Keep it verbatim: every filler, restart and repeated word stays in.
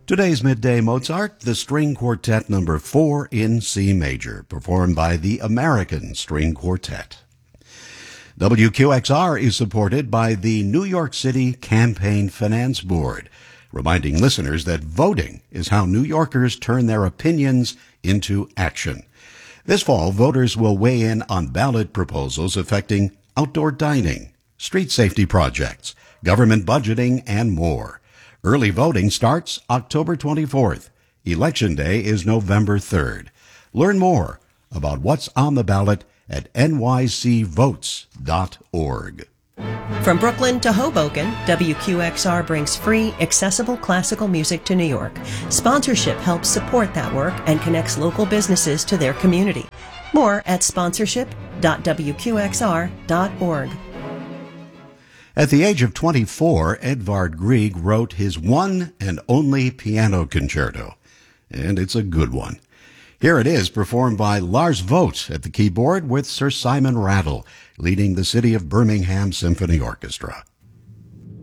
Today's Midday Mozart, the String Quartet number four in C major, performed by the American String Quartet. W Q X R is supported by the New York City Campaign Finance Board, reminding listeners that voting is how New Yorkers turn their opinions into action. This fall, voters will weigh in on ballot proposals affecting outdoor dining, street safety projects, government budgeting, and more. Early voting starts October twenty-fourth. Election Day is November third. Learn more about what's on the ballot at N Y C votes dot org. From Brooklyn to Hoboken, W Q X R brings free, accessible classical music to New York. Sponsorship helps support that work and connects local businesses to their community. More at sponsorship dot W Q X R dot org. At the age of twenty-four, Edvard Grieg wrote his one and only piano concerto, and it's a good one. Here it is, performed by Lars Vogt at the keyboard with Sir Simon Rattle, leading the City of Birmingham Symphony Orchestra.